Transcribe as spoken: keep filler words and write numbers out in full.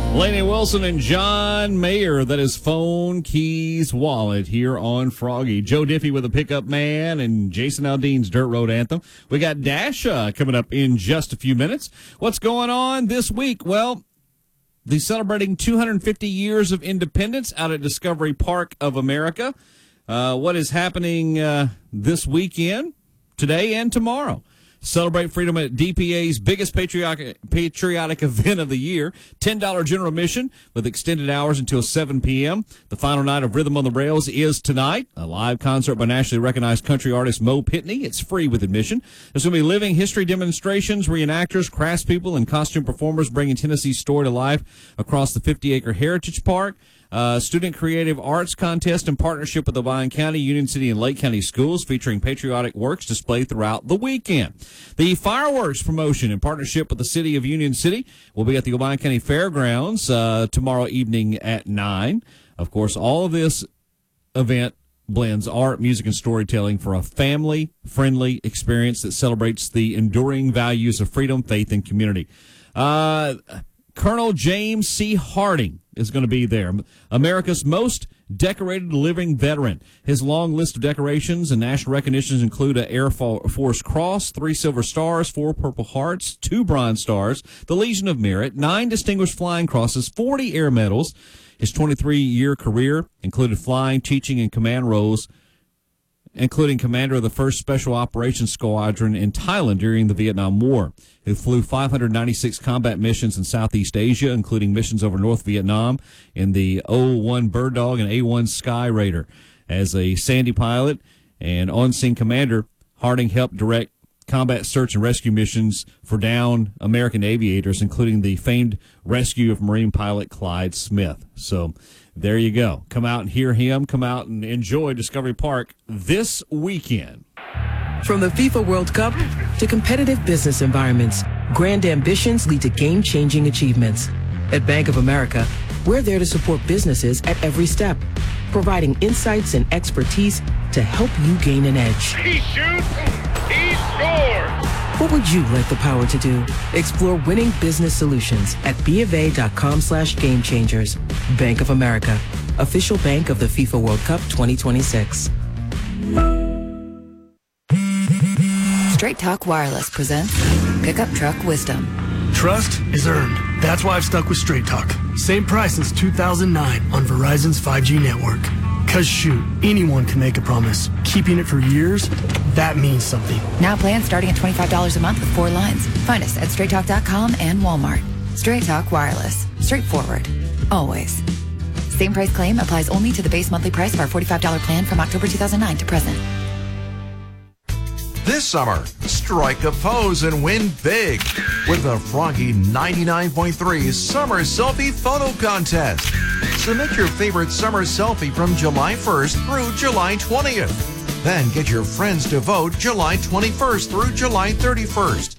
Lainey Wilson and John Mayer, that is Phone Keys Wallet here on Froggy. Joe Diffie with a Pickup Man and Jason Aldean's Dirt Road Anthem. We got Dasha coming up in just a few minutes. What's going on this week? Well, the celebrating two hundred fifty years of independence out at Discovery Park of America. Uh, what is happening uh, this weekend, today and tomorrow? Celebrate freedom at D P A's biggest patriotic patriotic event of the year. ten dollars general admission with extended hours until seven p.m. The final night of Rhythm on the Rails is tonight. A live concert by nationally recognized country artist Mo Pitney. It's free with admission. There's going to be living history demonstrations, reenactors, craftspeople, and costume performers bringing Tennessee's story to life across the fifty-acre Heritage Park. Uh, student creative arts contest in partnership with the Obion County, Union City, and Lake County schools featuring patriotic works displayed throughout the weekend. The fireworks promotion in partnership with the City of Union City will be at the Obion County Fairgrounds uh, tomorrow evening at nine. Of course, all of this event blends art, music, and storytelling for a family-friendly experience that celebrates the enduring values of freedom, faith, and community. Uh, Colonel James C. Harding is going to be there, America's most decorated living veteran. His long list of decorations and national recognitions include an Air Force Cross, three Silver Stars, four Purple Hearts, two Bronze Stars, the Legion of Merit, nine Distinguished Flying Crosses, forty Air Medals. His twenty-three-year career included flying, teaching, and command roles, including commander of the first Special Operations Squadron in Thailand during the Vietnam War, who flew five hundred ninety-six combat missions in Southeast Asia, including missions over North Vietnam in the O one Bird Dog and A one Sky Raider. As a Sandy pilot and on-scene commander, Harding helped direct combat search and rescue missions for downed American aviators, including the famed rescue of Marine pilot Clyde Smith. So there you go. Come out and hear him. Come out and enjoy Discovery Park this weekend. From the FIFA World Cup to competitive business environments, grand ambitions lead to game-changing achievements. At Bank of America, we're there to support businesses at every step, providing insights and expertise to help you gain an edge. He shoots, he scores! What would you like the power to do? Explore winning business solutions at BofA.com slash game changers. Bank of America, official bank of the FIFA World Cup twenty twenty-six. Straight Talk Wireless presents Pickup Truck Wisdom. Trust is earned. That's why I've stuck with Straight Talk. Same price since two thousand nine on Verizon's five G network. Cause shoot, anyone can make a promise. Keeping it for years, that means something. Now plans starting at twenty-five dollars a month with four lines. Find us at straight talk dot com and Walmart. Straight Talk Wireless. Straightforward. Always. Same price claim applies only to the base monthly price of our forty-five dollars plan from October two thousand nine to present. This summer, strike a pose and win big with the Froggy ninety-nine point three Summer Selfie Photo Contest. Submit your favorite summer selfie from July first through July twentieth. Then get your friends to vote July twenty-first through July thirty-first.